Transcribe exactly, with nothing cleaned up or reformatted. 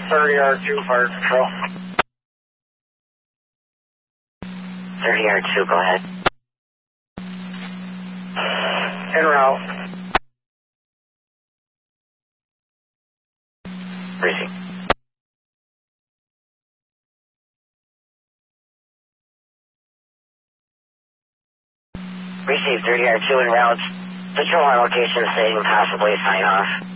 thirty R two, fire control. thirty R two, go ahead. En route. Receive. Receive thirty R two en route. Patrol on location saying possibly sign off.